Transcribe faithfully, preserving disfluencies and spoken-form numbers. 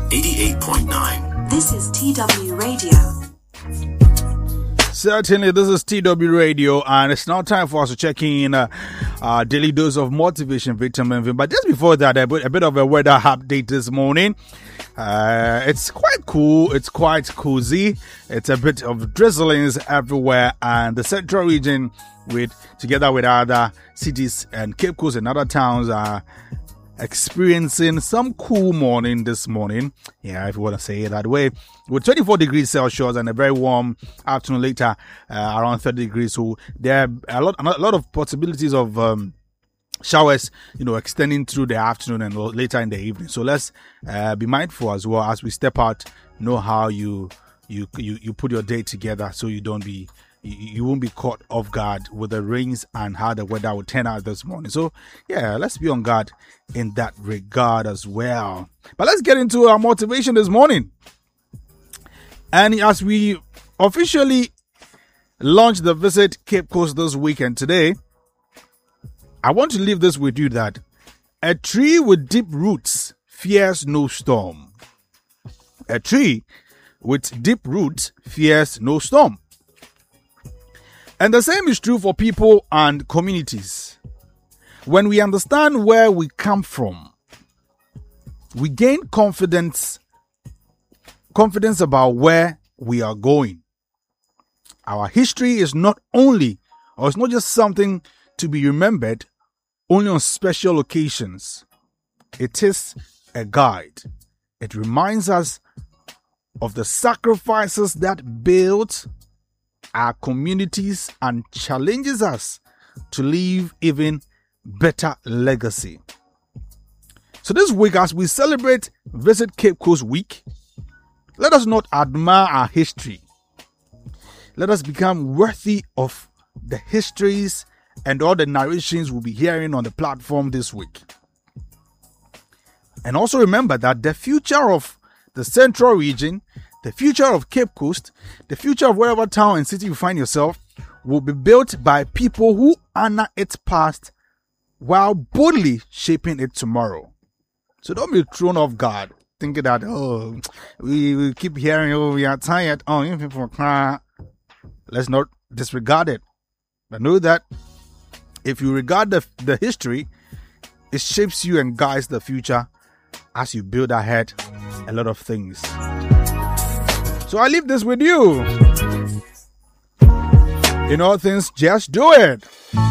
eighty-eight point nine. This is T W Radio. Certainly, this is T W Radio, and it's now time for us to check in uh, our daily dose of motivation, vitamin. But just before that, a bit, a bit of a weather update this morning. Uh, it's quite cool. It's quite cozy. It's a bit of drizzlings everywhere, and the central region, with together with other cities and Cape Coast and other towns, are experiencing some cool morning this morning. Yeah, if you want to say it that way. With twenty-four degrees Celsius and a very warm afternoon later, uh, around thirty degrees. So there are a lot, a lot of possibilities of um, showers, you know, extending through the afternoon and later in the evening. So let's uh, be mindful as well as we step out. Know how you you you you put your day together so you don't be. You won't be caught off guard with the rains and how the weather will turn out this morning. So, yeah, let's be on guard in that regard as well. But let's get into our motivation this morning. And as we officially launch the Visit Cape Coast this weekend today, I want to leave this with you that a tree with deep roots fears no storm. A tree with deep roots fears no storm. And the same is true for people and communities. When we understand where we come from, we gain confidence, confidence about where we are going. Our history is not only, or it's not just something to be remembered only on special occasions. It is a guide. It reminds us of the sacrifices that built our communities and challenges us to leave even better legacy. So this week, as we celebrate Visit Cape Coast Week, let us not admire our history. Let us become worthy of the histories and all the narrations we'll be hearing on the platform this week. And also remember that the future of the Central Region, the future of Cape Coast, the future of wherever town and city you find yourself will be built by people who honor its past while boldly shaping it tomorrow. So don't be thrown off guard thinking that, oh, we, we keep hearing, oh, we are tired. Oh, you people cry. Let's not disregard it. But know that if you regard the, the history, it shapes you and guides the future as you build ahead a lot of things. So I leave this with you. In all things, just do it.